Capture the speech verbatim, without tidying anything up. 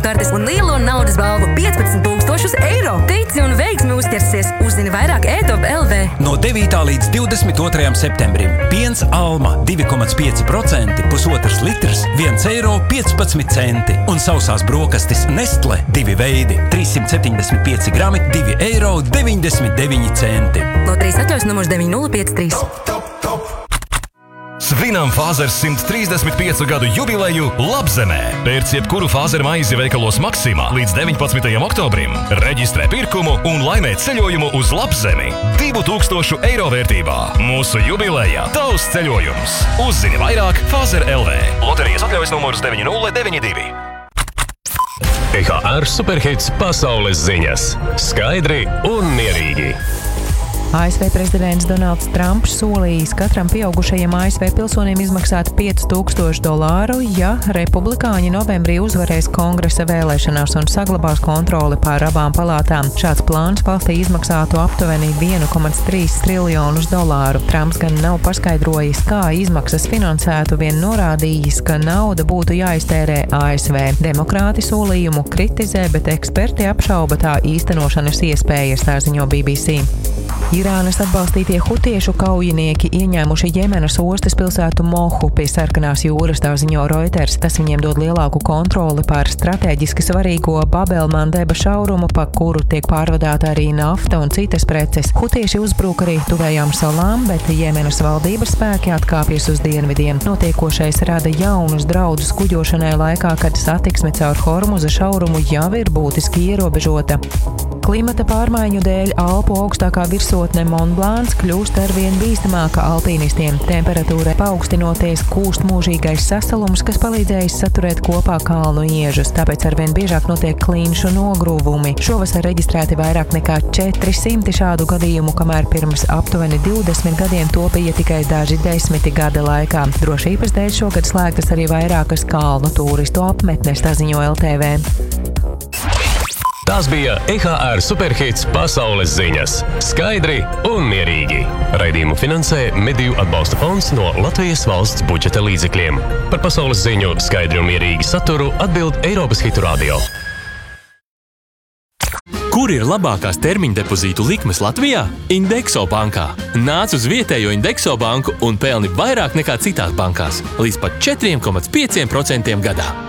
kartes un lielo naudas balvu piecpadsmit tūkstošus eiro. Teici un veiksmi uzķersies. Uzzini vairāk e top punkt l v. No devītā līdz divdesmit otrajam septembrim piens Alma divi komats pieci procenti, pusotrs litrs, viens eiro piecpadsmit centi. Un sausās brokastis Nestle divi veidi, trīssimt septiņdesmit pieci grami, divi eiro deviņdesmit deviņi centi. Loterijas atļaujas numurs deviņi nulle pieci trīs. Svinam Fāzers simt trīsdesmit piecu gadu jubileju Labzemē. Pērc jebkuru Fāzer maizi veikalos Maksimā līdz deviņpadsmitajam oktobrim. Reģistrē pirkumu un laimē ceļojumu uz Labzemi. Divu tūkstošu eiro vērtībā. Mūsu jubileja tavs ceļojums. Uzzini vairāk Fāzer punkt l v. Loterijas atļaujas numurs deviņi nulle deviņi divi. E H R Superhits pasaules ziņas. Skaidri un mierīgi. A S V prezidents Donalds Trumps solījis katram pieaugušajam A S V pilsonim izmaksāt pieci tūkstoši dolāru, ja republikāņi novembrī uzvarēs kongresa vēlēšanās un saglabās kontroli pār abām palātām. Šāds plāns valstī izmaksātu aptuveni viens komats trīs triljonus dolāru. Trumps gan nav paskaidrojis, kā izmaksas finansētu, vien norādījis, ka nauda būtu jāiztērē A S V. Demokrāti solījumu kritizē, bet eksperti apšauba tā īstenošanas iespējas, tā ziņo B B C. Irānas atbalstītie hutiešu kaujinieki ieņēmuši Jemenas ostas pilsētu Mohu pie Sarkanās jūras, tā ziņo Reuters. Tas viņiem dod lielāku kontroli pār strateģiski svarīgo Babelmandeba šaurumu, pa kuru tiek pārvadāta arī nafta un citas preces. Hutieši uzbruk arī tuvējām salām, bet Jemenas valdības spēki atkāpjas uz dienvidiem. Notiekošais rada jaunus draudus kuģošanai laikā, kad satiksme caur Hormuza šaurumu jau ir būtiski ierobežota. Klimata pārmaiņu dēļ Alpu augstākā virsotne Mont Blanc kļūst arvien bīstamāka alpīnistiem. Temperatūra paaugstinoties kūst mūžīgais sasalums, kas palīdzējis saturēt kopā kalnu iežus, tāpēc arvien biežāk notiek klinšu nogrūvumi. Šovasar reģistrēti vairāk nekā četri simti šādu gadījumu, kamēr pirms aptuveni divdesmit gadiem to bija tikai daži desmiti gada laikā. Drošības dēļ šogad slēgtas arī vairākas kalnu turistu apmetnes, tā ziņo L T V. Tās bija E H R Superhits pasaules ziņas. Skaidri un mierīgi. Raidījumu finansē Mediju atbalsta fonds no Latvijas valsts budžeta līdzekļiem. Par pasaules ziņu skaidri un mierīgi saturu atbild Eiropas Hitu Radio. Kur ir labākās termiņdepozītu likmes Latvijā? Indexo bankā. Nāc uz vietējo Indexo banku un pelni vairāk nekā citās bankās. Līdz pat četri komats pieci procenti gadā.